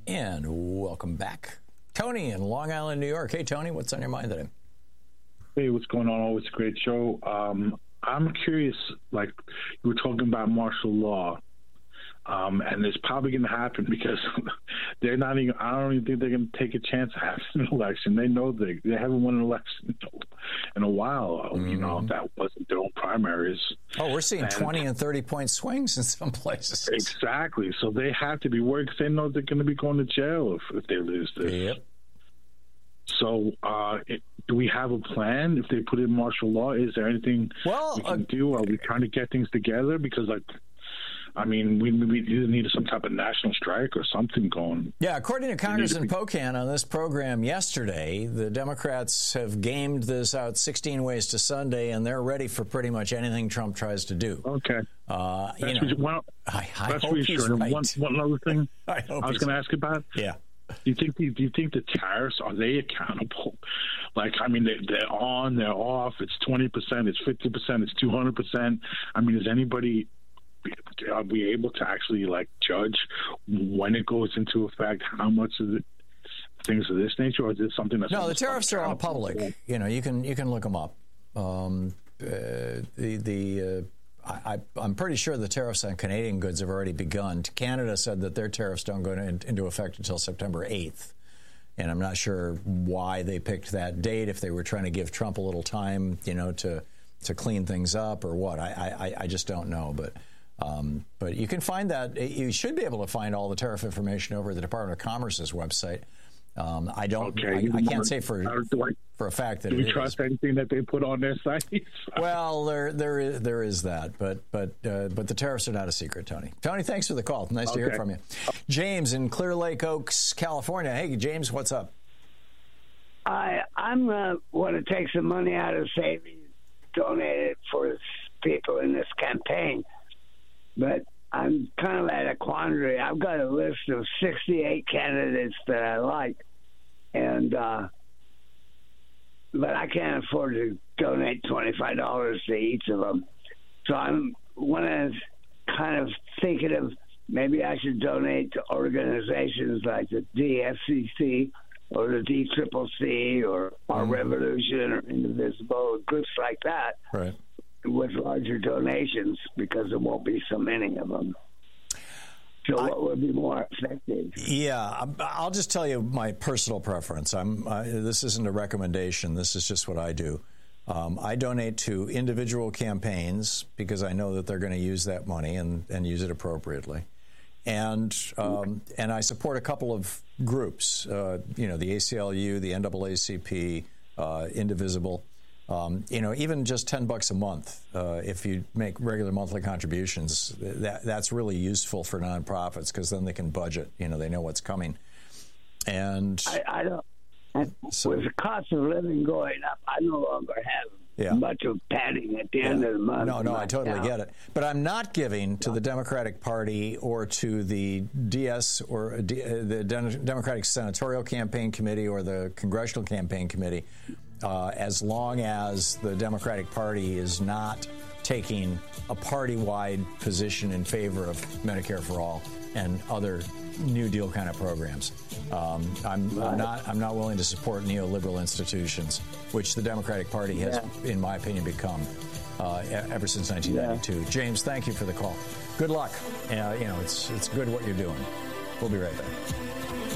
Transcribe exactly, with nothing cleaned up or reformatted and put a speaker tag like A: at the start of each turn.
A: And welcome back. Tony in Long Island, New York. Hey, Tony, what's on your mind today?
B: Hey, what's going on? Always a great show. Um, I'm curious, like you were talking about martial law, um, and it's probably going to happen because they're not even, I don't even think they're going to take a chance of having an election. They know they, they haven't won an election in a while. Mm-hmm. You know, that wasn't their own primaries.
A: Oh, we're seeing and, twenty and thirty point swings in some places.
B: Exactly. So they have to be worried because they know they're going to be going to jail if, if they lose this.
A: Yep.
B: So, uh, it, do we have a plan if they put in martial law? Is there anything
A: well,
B: we can
A: uh,
B: do? Are we trying to get things together? Because, like, I mean, we, we either need some type of national strike or something going.
A: Yeah, according to Congressman Pocan on this program yesterday, the Democrats have gamed this out sixteen ways to Sunday, and they're ready for pretty much anything Trump tries to do.
B: Okay.
A: Uh,
B: that's
A: you know,
B: well,
A: I, I
B: that's
A: hope he's right.
B: One, one other thing
A: I,
B: I was going to ask about.
A: Yeah.
B: Do you think the, do you think the tariffs, are they accountable? Like, I mean, they, they're on, they're off. It's twenty percent, it's fifty percent, it's two hundred percent. I mean, is anybody, are we able to actually, like, judge when it goes into effect, how much is it, things of this nature, or is it something that's...
A: No, the tariffs are all public. You know, you can you can look them up. Um, uh, the... the uh, I, I'm pretty sure the tariffs on Canadian goods have already begun. Canada said that their tariffs don't go into effect until September eighth. And I'm not sure why they picked that date, if they were trying to give Trump a little time, you know, to to clean things up or what. I, I, I just don't know. But um, but you can find that. You should be able to find all the tariff information over the Department of Commerce's website. Um, I don't.
B: Okay.
A: I, I can't say for
B: I,
A: for a fact that.
B: Do we
A: it
B: trust
A: is.
B: anything that they put on their site?
A: Well, there there is there is that, but but uh, but the tariffs are not a secret, Tony. Tony, thanks for the call. Nice
B: okay.
A: to hear from you. James in Clear Lake Oaks, California. Hey, James, what's up?
C: I I'm uh, want to take some money out of savings, donate it for people in this campaign, but I'm kind of at a quandary. I've got a list of sixty-eight candidates that I like, and uh, but I can't afford to donate twenty-five dollars to each of them. So I'm one of kind of thinking of maybe I should donate to organizations like the D S C C or the D C C C or Our mm-hmm. Revolution or Indivisible, groups like that.
A: Right. With
C: larger donations, because there won't be so many of them. So I, what would be more effective?
A: Yeah, I'll just tell you my personal preference. I'm. Uh, this isn't a recommendation. This is just what I do. Um, I donate to individual campaigns because I know that they're going to use that money and, and use it appropriately. And um, and I support a couple of groups. Uh, you know, the A C L U, the N double A C P, uh, Indivisible. Um, you know, even just ten bucks a month, uh, if you make regular monthly contributions, that that's really useful for nonprofits because then they can budget. You know, they know what's coming. And
C: I, I don't. And so, with the cost of living going up, I no longer have yeah. much of padding at the yeah. end of the month.
A: No, no, I totally account. get it. But I'm not giving to the Democratic Party or to the D S or D, uh, the Democratic Senatorial Campaign Committee or the Congressional Campaign Committee. Uh, as long as the Democratic Party is not taking a party-wide position in favor of Medicare for All and other New Deal kind of programs. Um, I'm, I'm not. I'm not willing to support neoliberal institutions, which the Democratic Party has, yeah. in my opinion, become uh, ever since nineteen ninety-two. Yeah. James, thank you for the call. Good luck. Uh, you know, it's it's good what you're doing. We'll be right back.